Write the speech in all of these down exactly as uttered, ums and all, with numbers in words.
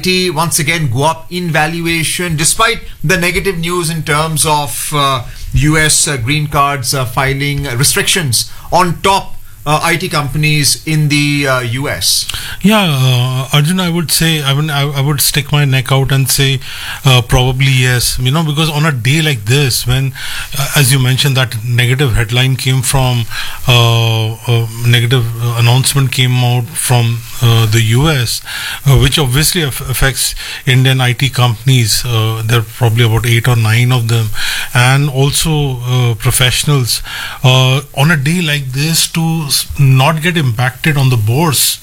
T once again go up in valuation despite the negative news in terms of uh, U S uh, green cards uh, filing restrictions on top uh, I T companies in the uh, U S. Yeah, uh, Arjun, I would say, I mean, I, I would stick my neck out and say uh, probably yes, you know, because on a day like this, when, uh, as you mentioned, that negative headline came from, uh, uh, negative announcement came out from uh, the U S, uh, which obviously aff- affects Indian I T companies. Uh, there are probably about eight or nine of them, and also uh, professionals. Uh, on a day like this, to not get impacted on the bourse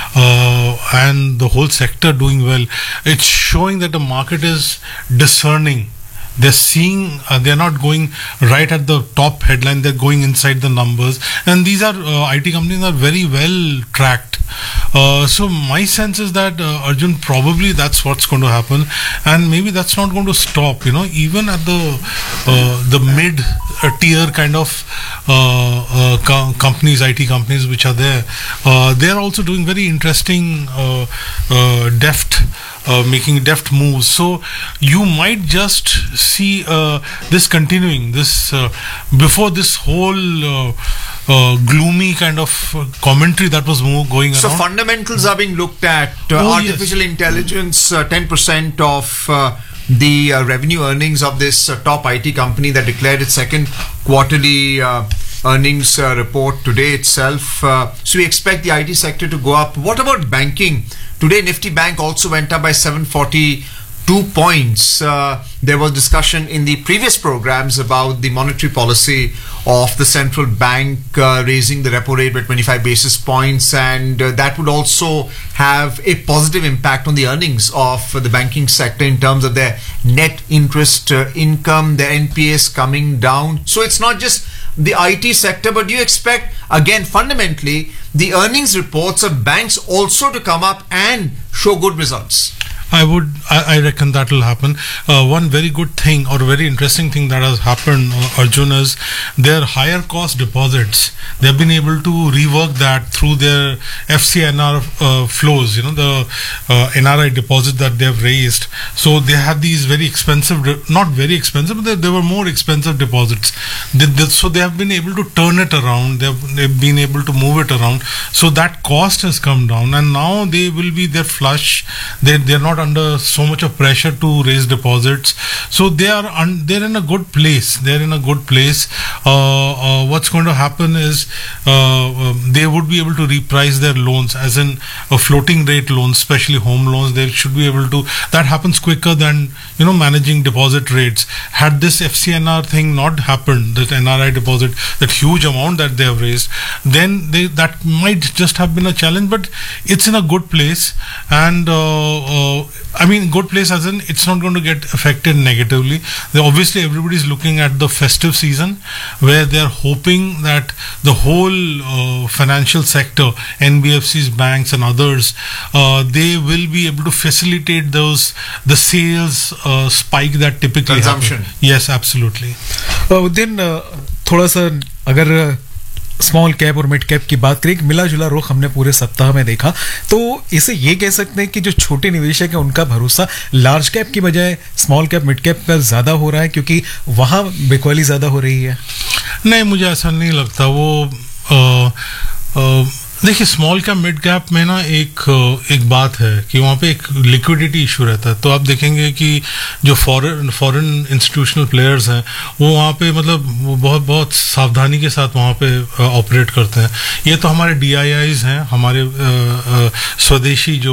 uh, and the whole sector doing well, it's showing that the market is discerning. They're seeing, uh, they're not going right at the top headline, they're going inside the numbers, and these are uh, I T companies are very well tracked. Uh, so my sense is that uh, Arjun, probably that's what's going to happen, and maybe that's not going to stop. You know, even at the uh, the mid uh, tier kind of uh, uh, co- companies, I T companies which are there, uh, they're also doing very interesting, uh, uh, deft. Uh, making deft moves, so you might just see uh, this continuing. This uh, before this whole uh, uh, gloomy kind of uh, commentary that was mo- going So around. fundamentals are being looked at. Uh, Oh, artificial yes. intelligence, uh, ten percent of uh, the uh, revenue earnings of this uh, top I T company that declared its second quarterly uh, earnings uh, report today itself. Uh, so we expect the I T sector to go up. What about banking? Today, Nifty Bank also went up by seven forty-two points. Uh, there was discussion in the previous programs about the monetary policy of the central bank uh, raising the repo rate by twenty-five basis points, and uh, that would also have a positive impact on the earnings of uh, the banking sector in terms of their net interest uh, income, their N P S coming down. So it's not just the I T sector, but do you expect, again, fundamentally, the earnings reports of banks also to come up and show good results? I would, I, I reckon that will happen. Uh, one very good thing or very interesting thing that has happened, uh, Arjun, is their higher cost deposits. They've been able to rework that through their F C N R uh, flows, you know, the uh, N R I deposit that they've raised. So they had these very expensive, not very expensive, but they, they were more expensive deposits. They, they, so they have been able to turn it around. They've, they've been able to move it around. So that cost has come down, and now they will be, they're flush. They, they're not under so much of pressure to raise deposits, so they are un- they're in a good place. They're in a good place. Uh, uh, what's going to happen is uh, um, they would be able to reprice their loans, as in a floating rate loans, especially home loans. They should be able to. That happens quicker than, you know, managing deposit rates. Had this F C N R thing not happened, that N R I deposit, that huge amount that they have raised, then they that might just have been a challenge. But it's in a good place, and uh, uh, I mean, good place as in it's not going to get affected negatively. They, obviously, everybody is looking at the festive season, where they are hoping that the whole uh, financial sector, N B F Cs, banks, and others, uh, they will be able to facilitate those the sales uh, spike that typically Consumption. happen. Yes, absolutely. दिन थोड़ा सा अगर small cap और mid cap की बात करें, मिला जुला रुख हमने पूरे सप्ताह में देखा, तो इसे ये कह सकते हैं कि जो छोटे निवेशक है उनका भरोसा लार्ज कैप की बजाय स्मॉल कैप मिड कैप पर ज्यादा हो रहा है, क्योंकि वहां बिकवाली ज्यादा हो रही है. नहीं, मुझे ऐसा नहीं लगता. वो आ, आ, देखिए, स्मॉल कैप मिड कैप में ना एक एक बात है कि वहाँ पे एक लिक्विडिटी इशू रहता है. तो आप देखेंगे कि जो फॉरेन फॉरेन इंस्टीट्यूशनल प्लेयर्स हैं, वो वहाँ पे मतलब वो बहुत बहुत सावधानी के साथ वहाँ पे ऑपरेट करते हैं. ये तो हमारे डी आई आईज हैं, हमारे आ, आ, स्वदेशी जो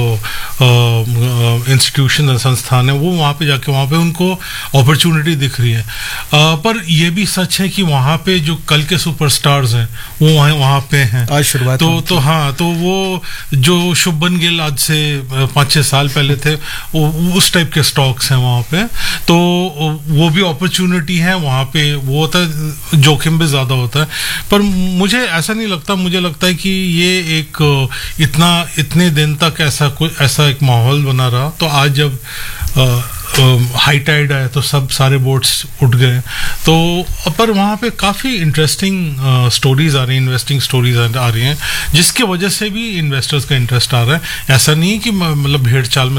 इंस्टीट्यूशन संस्थान है, वो वहाँ पे जाके वहाँ पे उनको अपॉर्चुनिटी दिख रही है. आ, पर ये भी सच है कि वहाँ पे जो कल के सुपरस्टार्स हैं वो वहाँ वहाँ पे हैं. आज तो तो हाँ, तो वो जो शुभमन गिल आज से पाँच छः साल पहले थे, वो उस टाइप के स्टॉक्स हैं वहाँ पे. तो वो भी अपॉर्चुनिटी है वहाँ पे. वो होता है, जोखिम भी ज़्यादा होता है. पर मुझे ऐसा नहीं लगता. मुझे लगता है कि ये एक इतना इतने दिन तक ऐसा कुछ ऐसा एक माहौल बना रहा. तो आज जब आ, हाई टाइड आया तो सब सारे बोट्स उठ गए. तो पर वहाँ पे काफ़ी इंटरेस्टिंग स्टोरीज आ रही हैं, इन्वेस्टिंग स्टोरीज आ रही हैं, जिसकी वजह से भी इन्वेस्टर्स का इंटरेस्ट आ रहा है. ऐसा नहीं है कि मतलब भेड़ चाल में